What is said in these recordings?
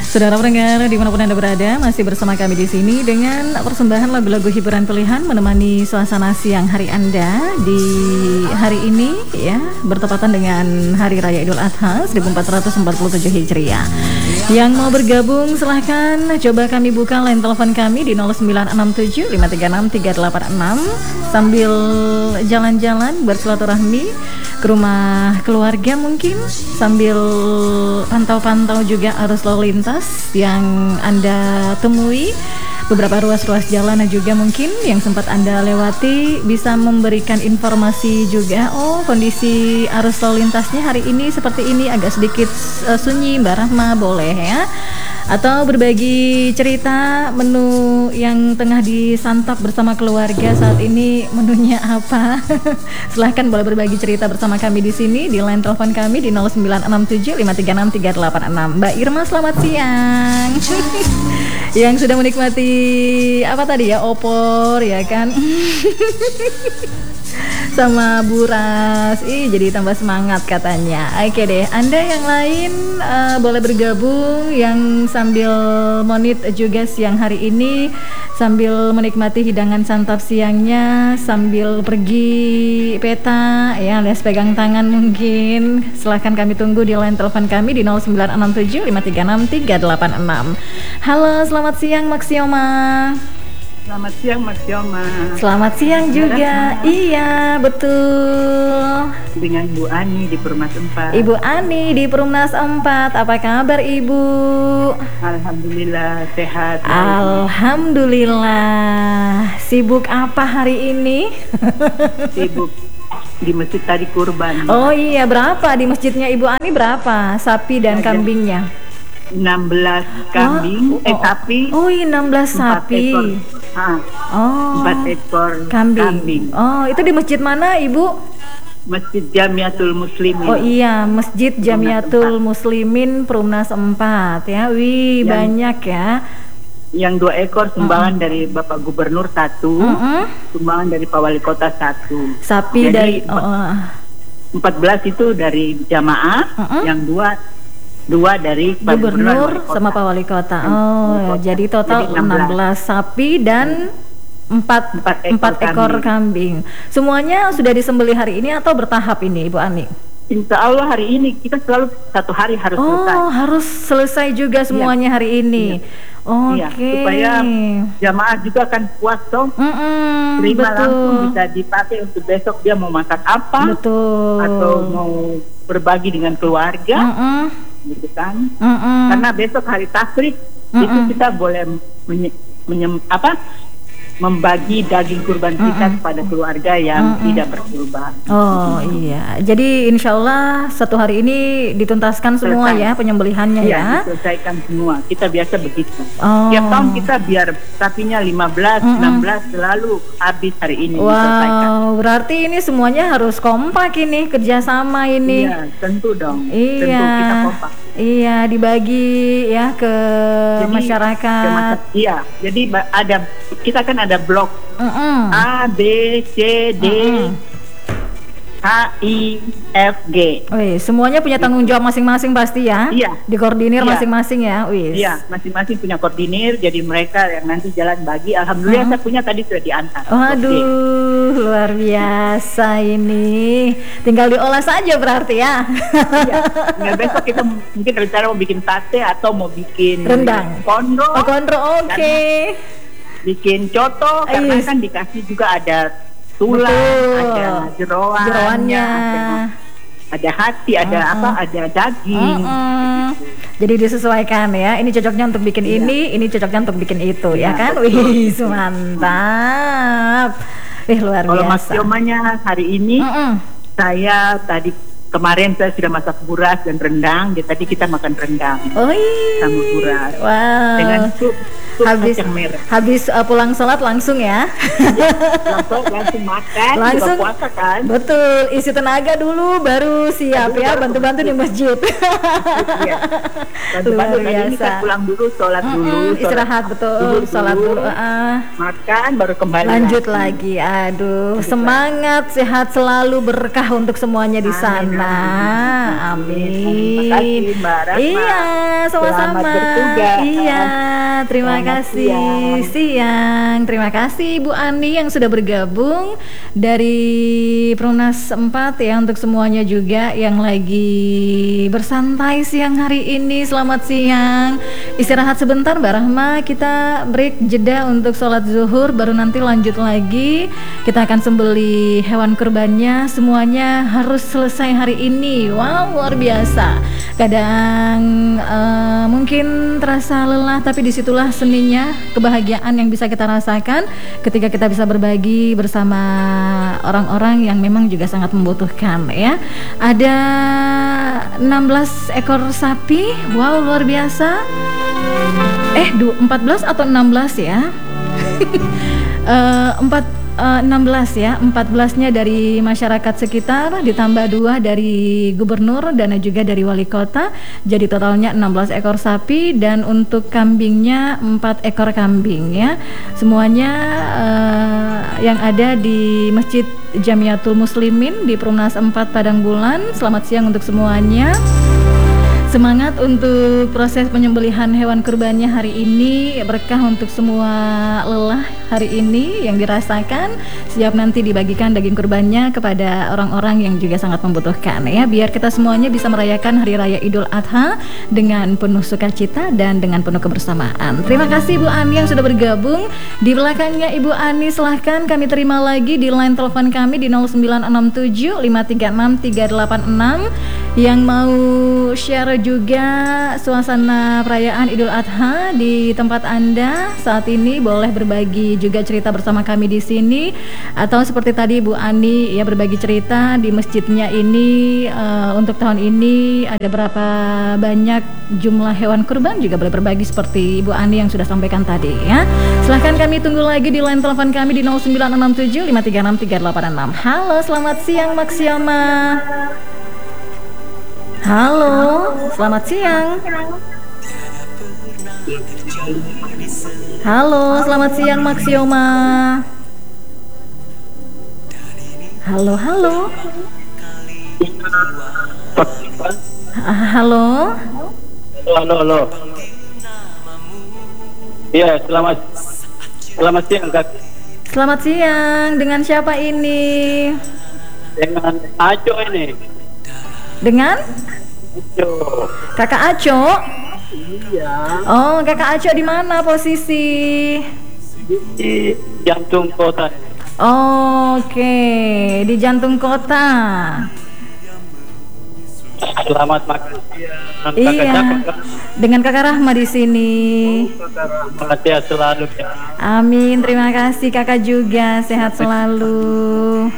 Saudara pendengar dimanapun Anda berada, masih bersama kami di sini dengan persembahan lagu-lagu hiburan pilihan menemani suasana siang hari Anda di hari ini ya, bertepatan dengan Hari Raya Idul Adha 1447 Hijriah. Yang mau bergabung silahkan coba kami buka line telepon kami di 0967 536 386 sambil jalan-jalan bersilaturahmi ke rumah keluarga, mungkin sambil pantau-pantau juga arus lalu lintas yang Anda temui, beberapa ruas-ruas jalan juga mungkin yang sempat Anda lewati, bisa memberikan informasi juga, oh kondisi arus lalu lintasnya hari ini seperti ini, agak sedikit sunyi Mbak Rahma, boleh ya. Atau berbagi cerita menu yang tengah disantap bersama keluarga saat ini, menunya apa? Silahkan boleh berbagi cerita bersama kami di sini di line telepon kami di 0967 536 386. Mbak Irma, selamat siang. Yang sudah menikmati apa tadi ya, opor ya kan? Sama buras, jadi tambah semangat katanya. Oke deh, Anda yang lain boleh bergabung, yang sambil monit juga siang hari ini, sambil menikmati hidangan santap siangnya, sambil pergi peta ya, alias pegang tangan mungkin. Silahkan kami tunggu di line telepon kami di 0967 536 386. Halo, selamat siang Maxioma. Selamat siang Maxioma. Selamat siang juga. Iya, betul. Dengan Bu Ani di Perumnas 4. Ibu Ani di Perumnas 4. Apa kabar Ibu? Alhamdulillah sehat. Alhamdulillah. Sibuk apa hari ini? Sibuk di masjid tadi kurban. Oh iya, berapa di masjidnya Ibu Ani, berapa sapi dan kambingnya? 16 kambing, sapi. Oh iya, 16 sapi. 4 ekor kambing. Oh, itu di masjid mana Ibu? Masjid Jamiatul Muslimin. Oh iya, Masjid Jamiatul Muslimin Perumnas 4 ya. Wih, banyak ya. Yang 2 ekor sumbangan dari Bapak Gubernur 1, sumbangan dari Pak Wali Kota 1. Sapi. Jadi, dari 14 itu dari jamaah, yang 2 dari Gubernur sama Pak Wali Kota. Oh, jadi total 16 sapi dan 4 ekor kambing. Semuanya sudah disembelih hari ini atau bertahap ini Ibu Ani? Insya Allah hari ini, kita selalu 1 hari harus selesai. Oh, harus selesai juga semuanya hari ini. Oke. Supaya jamaah juga kan puas dong. Terima langsung, bisa dipakai untuk besok dia mau masak apa. Betul. Atau mau berbagi dengan keluarga. Gitu kan. Karena besok hari tasyrik itu kita boleh membagi daging kurban kita kepada keluarga yang tidak berkurban. Oh iya, jadi insya Allah 1 hari ini dituntaskan semua ya penyembelihannya ya. Diselesaikan semua. Kita biasa begitu. Tiap tahun kita biar sapinya 15, 16 selalu habis hari ini diselesaikan. Berarti ini semuanya harus kompak ini, kerjasama ini. Iya, tentu dong. Iya. Tentu kita kompak. Iya, dibagi ya ke masyarakat. Iya, jadi kita kan ada blok A, B, C, D, H, I, F, G. Semuanya punya tanggung jawab masing-masing pasti ya? Iya. Dikoordinir masing-masing ya? Iya, masing-masing punya koordinir. Jadi mereka yang nanti jalan bagi. Alhamdulillah saya punya tadi sudah diantar. Waduh, luar biasa ini. Tinggal diolah saja berarti ya? Iya. Nah, besok kita mungkin rencana mau bikin sate atau mau bikin rendang. Kondro. Oh, kondro, oke. Bikin coto, karena kan dikasih juga ada tulang, ada jeroannya, ada hati, ada ada daging. Jadi disesuaikan ya. Ini cocoknya untuk bikin ini cocoknya untuk bikin itu ya kan? Wih, mantap. Luar biasa. Kalau Maxiomanya hari ini, saya kemarin saya sudah masak buras dan rendang. Jadi tadi kita makan rendang sama buras dengan sup kacang merah. Habis pulang sholat langsung ya? langsung makan. Langsung juga puasa kan? Betul, isi tenaga dulu baru siap ya bantu-bantu di masjid. Luar biasa. Kita pulang dulu, sholat dulu, istirahat betul, sholat dulu, makan baru kembali. Lanjut lagi. Aduh, semangat, sehat selalu, berkah untuk semuanya di sana. sana. Amin. Terima kasih Mbak Rahma. Iya, sama-sama. Selamat bertugas. Iya, terima kasih. Siang. Terima kasih Ibu Ani yang sudah bergabung dari Perumnas 4 ya, untuk semuanya juga yang lagi bersantai siang hari ini. Selamat siang. Istirahat sebentar Mbak Rahma, kita break jeda untuk sholat zuhur, baru nanti lanjut lagi. Kita akan sembeli hewan kurbannya, semuanya harus selesai hari ini. Wow, luar biasa. Kadang mungkin terasa lelah, tapi disitulah seninya, kebahagiaan yang bisa kita rasakan ketika kita bisa berbagi bersama orang-orang yang memang juga sangat membutuhkan ya. Ada 16 ekor sapi. Wow, luar biasa. 14 atau 16 ya? 16 ya, 14-nya dari masyarakat sekitar, ditambah 2 dari gubernur dan juga dari wali kota, jadi totalnya 16 ekor sapi, dan untuk kambingnya 4 ekor kambing ya. Semuanya yang ada di Masjid Jamiatul Muslimin di Perumnas 4 Padang Bulan. Selamat siang untuk semuanya. Semangat untuk proses penyembelihan hewan kurbannya hari ini, berkah untuk semua lelah hari ini yang dirasakan, siap nanti dibagikan daging kurbannya kepada orang-orang yang juga sangat membutuhkan ya, biar kita semuanya bisa merayakan Hari Raya Idul Adha dengan penuh sukacita dan dengan penuh kebersamaan. Terima kasih Ibu Ani yang sudah bergabung. Di belakangnya Ibu Ani, silahkan kami terima lagi di line telepon kami di 0967 536 386 yang mau share juga suasana perayaan Idul Adha di tempat Anda saat ini, boleh berbagi juga cerita bersama kami di sini, atau seperti tadi Bu Ani ya, berbagi cerita di masjidnya ini untuk tahun ini ada berapa banyak jumlah hewan kurban, juga boleh berbagi seperti Bu Ani yang sudah sampaikan tadi ya. Silahkan kami tunggu lagi di line telepon kami di 0967 536 386. Halo, selamat siang Maksioma. Halo, selamat siang. Halo, selamat siang Maksioma. Halo. Halo. Halo. Iya, selamat siang Kak. Selamat siang. Dengan siapa ini? Dengan Aco ini. Dengan? Aco. Kakak Aco? Iya. Oh, Kakak Aco di mana posisi? Di jantung kota. Oke, di jantung kota. Selamat makan siang. Iya. Dengan Kakak Rahma di sini. Kakak sehat selalu ya. Amin, terima kasih Kakak juga, sehat selalu.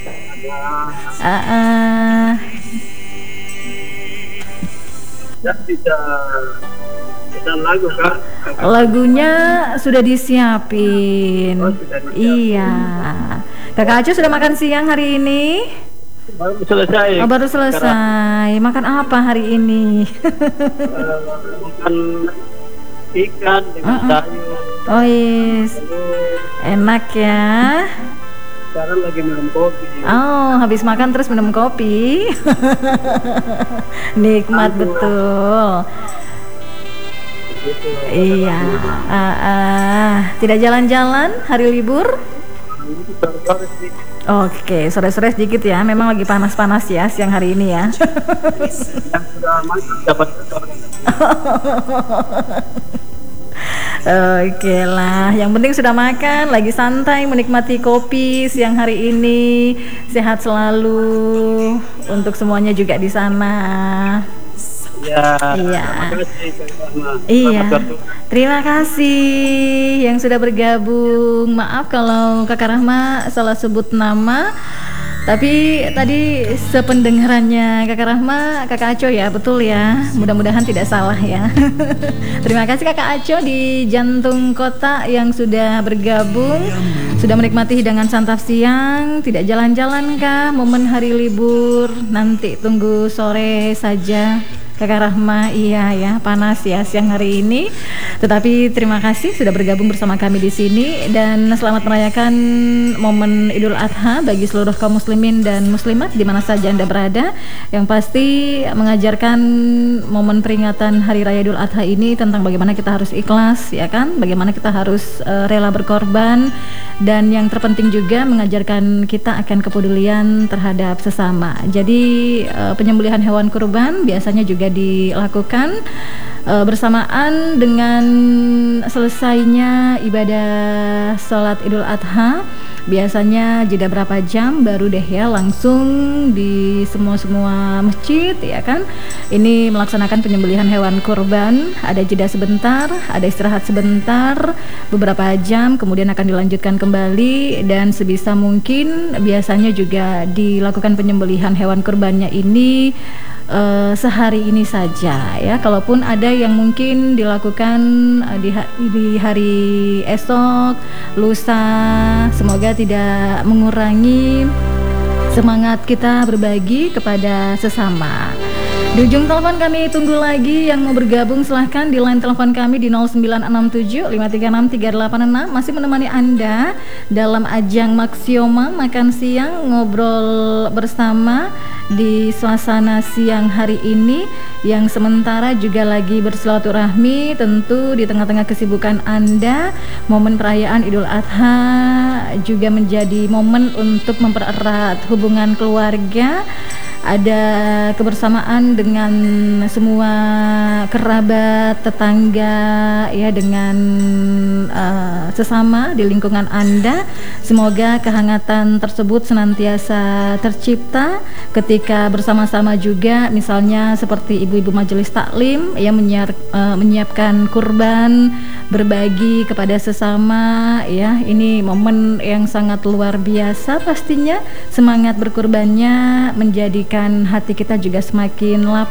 Bisa lagu Kak? Lagunya sudah disiapin. Iya. Kakak Aco sudah makan siang hari ini? Baru selesai. Oh, baru selesai. Makan apa hari ini? Makan ikan dengan sayur. Oh yes. Enak ya. Sekarang lagi minum kopi. Oh, habis makan terus minum kopi. Nikmat betul. Iya. Tidak jalan-jalan hari libur? Oke, sore-sore sedikit ya. Memang lagi panas-panas ya siang hari ini ya. Yang sudah masuk dapat. Oke lah, yang penting sudah makan, lagi santai menikmati kopi siang hari ini. Sehat selalu untuk semuanya juga di sana. Ya, iya. Iya. Terima kasih yang sudah bergabung. Maaf kalau Kakak Rahma salah sebut nama. Tapi tadi sependengarannya Kakak Rahma, Kakak Aco ya, betul ya. Mudah-mudahan tidak salah ya. Terima kasih Kakak Aco di jantung kota yang sudah bergabung, sudah menikmati hidangan santap siang. Tidak jalan-jalan kah momen hari libur? Nanti tunggu sore saja. Kakak Rahma. Iya ya, panas ya siang hari ini. Tetapi terima kasih sudah bergabung bersama kami di sini dan selamat merayakan momen Idul Adha bagi seluruh kaum muslimin dan muslimat di mana saja Anda berada. Yang pasti mengajarkan momen peringatan Hari Raya Idul Adha ini tentang bagaimana kita harus ikhlas, ya kan? Bagaimana kita harus rela berkorban, dan yang terpenting juga mengajarkan kita akan kepedulian terhadap sesama. Jadi penyembelihan hewan kurban biasanya juga dilakukan bersamaan dengan selesainya ibadah sholat Idul Adha. Biasanya jeda berapa jam baru deh ya langsung di semua masjid, ya kan, ini melaksanakan penyembelihan hewan kurban. Ada jeda sebentar, ada istirahat sebentar beberapa jam, kemudian akan dilanjutkan kembali, dan sebisa mungkin biasanya juga dilakukan penyembelihan hewan kurbannya ini sehari ini saja ya. Kalaupun ada yang mungkin dilakukan di hari esok, lusa, semoga tidak mengurangi semangat kita berbagi kepada sesama. Di ujung telepon kami tunggu lagi yang mau bergabung, silahkan di line telepon kami di 0967 536 386. Masih menemani Anda dalam ajang Maxioma makan siang, ngobrol bersama di suasana siang hari ini, yang sementara juga lagi bersilaturahmi tentu di tengah-tengah kesibukan Anda. Momen perayaan Idul Adha juga menjadi momen untuk mempererat hubungan keluarga. Ada kebersamaan dengan semua kerabat, tetangga, ya, dengan sesama di lingkungan Anda. Semoga kehangatan tersebut senantiasa tercipta ketika bersama-sama juga, misalnya seperti ibu-ibu majelis taklim yang menyiapkan kurban, berbagi kepada sesama, ya. Ini momen yang sangat luar biasa pastinya. Semangat berkurbannya menjadikan hati kita juga semakin lapang